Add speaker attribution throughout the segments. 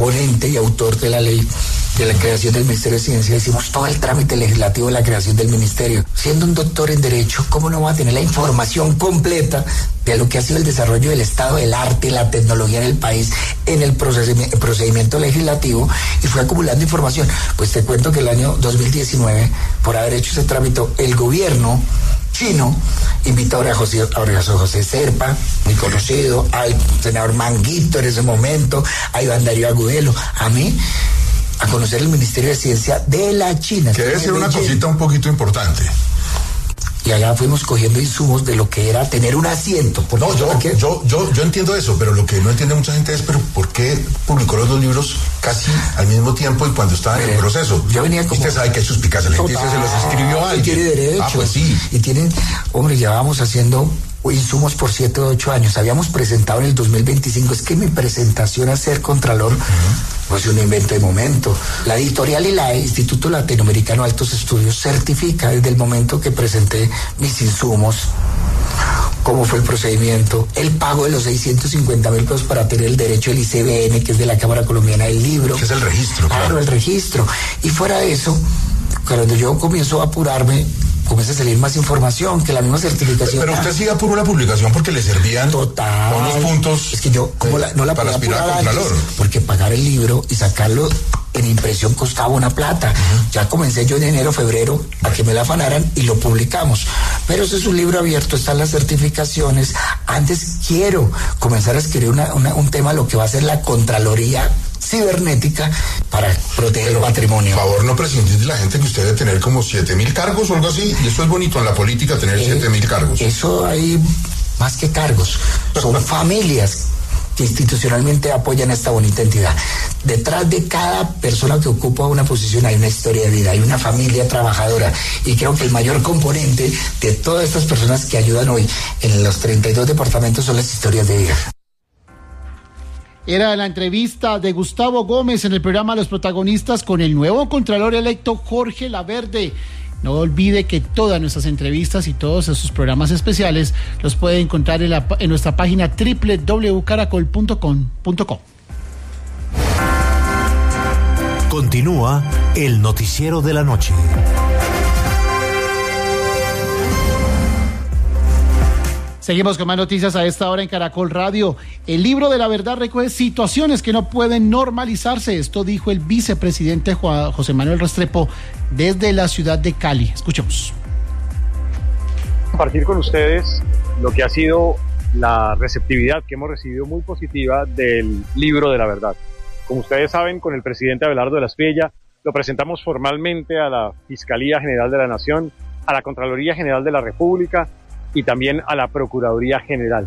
Speaker 1: ponente y autor de la ley de la creación del Ministerio de Ciencia, hicimos todo el trámite legislativo de la creación del ministerio. Siendo un doctor en Derecho, ¿cómo no va a tener la información completa de lo que ha sido el desarrollo del estado del arte, la tecnología en el país, en el procedimiento legislativo? Y fue acumulando información. Pues te cuento que el año 2019, por haber hecho ese trámite, el gobierno chino invitó a José Serpa, muy conocido, al senador Manguito en ese momento, a Iván Darío Agudelo, a mí, a conocer el Ministerio de Ciencia de la China.
Speaker 2: Que debe ser una cosita un poquito importante.
Speaker 1: Y allá fuimos cogiendo insumos de lo que era tener un asiento.
Speaker 2: No, yo entiendo eso, pero lo que no entiende mucha gente es, pero ¿por qué publicó los dos libros casi al mismo tiempo y cuando estaba en el proceso?
Speaker 1: Yo venía como...
Speaker 2: Usted sabe que hay suspicacia, la gente dice, se los escribió alguien.
Speaker 1: Tiene derecho.
Speaker 2: Pues sí.
Speaker 1: Y tienen, hombre, llevábamos haciendo insumos por 7 o 8 años. Habíamos presentado en el 2025. Es que mi presentación a ser Contralor pues un invento de momento. La editorial y la Instituto Latinoamericano de Altos Estudios certifica desde el momento que presenté mis insumos, cómo fue el procedimiento, el pago de los 650,000 pesos para tener el derecho del ICBN, que es de la Cámara Colombiana del Libro.
Speaker 2: Que es el registro.
Speaker 1: Claro, el registro. Y fuera de eso, cuando yo comienzo a apurarme, comienza a salir más información que la misma certificación.
Speaker 2: Pero usted sigue por una publicación porque le servían
Speaker 1: total
Speaker 2: unos puntos.
Speaker 1: Es que yo no la
Speaker 2: para aspirar a Contralor.
Speaker 1: Porque pagar el libro y sacarlo en impresión costaba una plata. Ya comencé yo en enero, febrero a que me la afanaran y lo publicamos. Pero ese es un libro abierto, están las certificaciones. Antes quiero comenzar a escribir un tema, lo que va a ser la Contraloría cibernética para proteger el patrimonio.
Speaker 2: Por favor, no prescindir de la gente, que usted debe tener como 7,000 cargos o algo así, y eso es bonito en la política, tener 7,000 cargos.
Speaker 1: Eso hay más que cargos, son familias que institucionalmente apoyan esta bonita entidad. Detrás de cada persona que ocupa una posición hay una historia de vida, hay una familia trabajadora, y creo que el mayor componente de todas estas personas que ayudan hoy en los 32 departamentos son las historias de vida.
Speaker 3: Era la entrevista de Gustavo Gómez en el programa Los Protagonistas con el nuevo Contralor electo Jorge Laverde. No olvide que todas nuestras entrevistas y todos esos programas especiales los puede encontrar en nuestra página www.caracol.com.co.
Speaker 4: Continúa el noticiero de la noche.
Speaker 3: Seguimos con más noticias a esta hora en Caracol Radio. El libro de la verdad recoge situaciones que no pueden normalizarse. Esto dijo el vicepresidente José Manuel Restrepo desde la ciudad de Cali. Escuchemos.
Speaker 5: Compartir con ustedes lo que ha sido la receptividad que hemos recibido muy positiva del libro de la verdad. Como ustedes saben, con el presidente Abelardo de la Espriella lo presentamos formalmente a la Fiscalía General de la Nación, a la Contraloría General de la República y también a la Procuraduría General.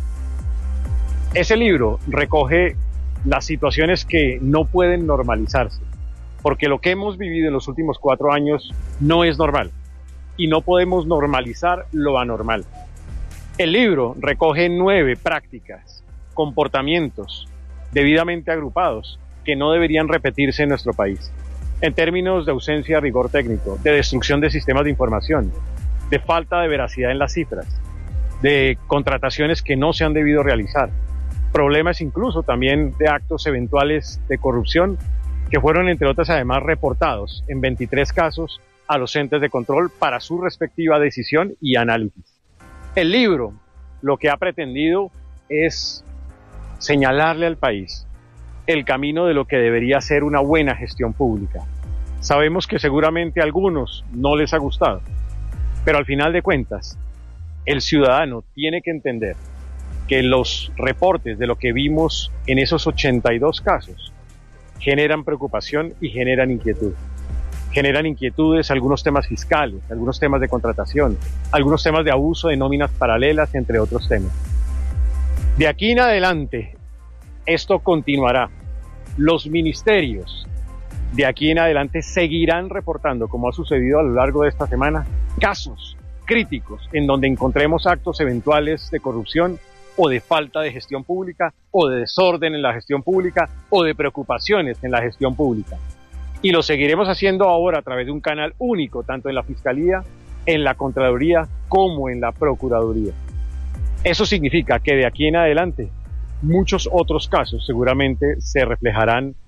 Speaker 5: Ese libro recoge las situaciones que no pueden normalizarse, porque lo que hemos vivido en los últimos 4 años no es normal y no podemos normalizar lo anormal. El libro recoge 9 prácticas, comportamientos debidamente agrupados que no deberían repetirse en nuestro país, en términos de ausencia de rigor técnico, de destrucción de sistemas de información, de falta de veracidad en las cifras, de contrataciones que no se han debido realizar, problemas incluso también de actos eventuales de corrupción que fueron, entre otras, además reportados en 23 casos a los entes de control para su respectiva decisión y análisis. El libro lo que ha pretendido es señalarle al país el camino de lo que debería ser una buena gestión pública. Sabemos que seguramente a algunos no les ha gustado, pero al final de cuentas, el ciudadano tiene que entender que los reportes de lo que vimos en esos 82 casos generan preocupación y generan inquietud. Generan inquietudes algunos temas fiscales, algunos temas de contratación, algunos temas de abuso de nóminas paralelas, entre otros temas. De aquí en adelante, esto continuará. Los ministerios de aquí en adelante seguirán reportando, como ha sucedido a lo largo de esta semana, casos críticos en donde encontremos actos eventuales de corrupción o de falta de gestión pública o de desorden en la gestión pública o de preocupaciones en la gestión pública. Y lo seguiremos haciendo ahora a través de un canal único, tanto en la Fiscalía, en la Contraloría, como en la Procuraduría. Eso significa que de aquí en adelante muchos otros casos seguramente se reflejarán